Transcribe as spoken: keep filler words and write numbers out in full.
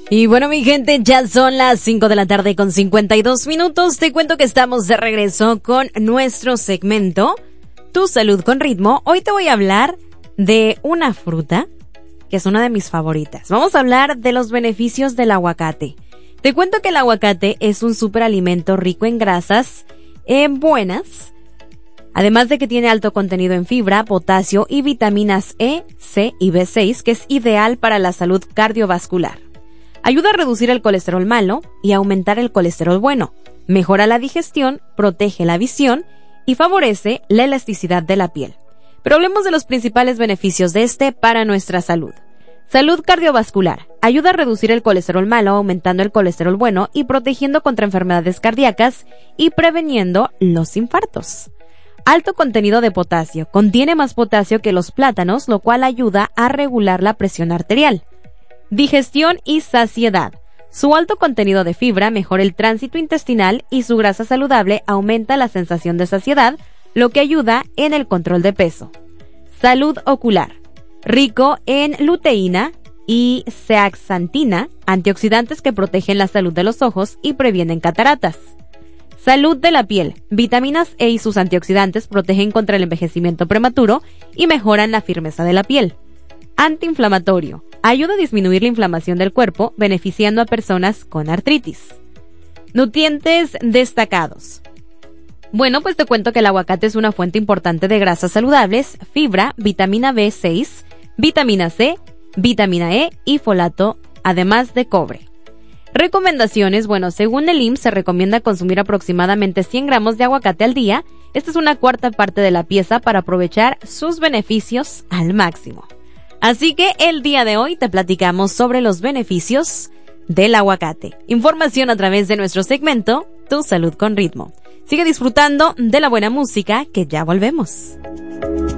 Y bueno, mi gente, ya son las cinco de la tarde con cincuenta y dos minutos. Te cuento que estamos de regreso con nuestro segmento Tu Salud con Ritmo. Hoy te voy a hablar de una fruta que es una de mis favoritas. Vamos a hablar de los beneficios del aguacate. Te cuento que el aguacate es un superalimento rico en grasas eh, buenas, además de que tiene alto contenido en fibra, potasio y vitaminas E, C y B seis, que es ideal para la salud cardiovascular. Ayuda a reducir el colesterol malo y aumentar el colesterol bueno. Mejora la digestión, protege la visión y favorece la elasticidad de la piel. Pero hablemos de los principales beneficios de este para nuestra salud. Salud cardiovascular. Ayuda a reducir el colesterol malo, aumentando el colesterol bueno y protegiendo contra enfermedades cardíacas y preveniendo los infartos. Alto contenido de potasio. Contiene más potasio que los plátanos, lo cual ayuda a regular la presión arterial. Digestión y saciedad. Su alto contenido de fibra mejora el tránsito intestinal y su grasa saludable aumenta la sensación de saciedad, lo que ayuda en el control de peso. Salud ocular. Rico en luteína y zeaxantina, antioxidantes que protegen la salud de los ojos y previenen cataratas. Salud de la piel. Vitaminas E y sus antioxidantes protegen contra el envejecimiento prematuro y mejoran la firmeza de la piel. Antiinflamatorio. Ayuda a disminuir la inflamación del cuerpo, beneficiando a personas con artritis. Nutrientes destacados. Bueno, pues te cuento que el aguacate es una fuente importante de grasas saludables, fibra, vitamina B seis, vitamina C, vitamina E y folato, además de cobre. Recomendaciones. Bueno, según el I M S S se recomienda consumir aproximadamente cien gramos de aguacate al día. Esta es una cuarta parte de la pieza para aprovechar sus beneficios al máximo. Así que el día de hoy te platicamos sobre los beneficios del aguacate. Información a través de nuestro segmento Tu Salud con Ritmo. Sigue disfrutando de la buena música, que ya volvemos.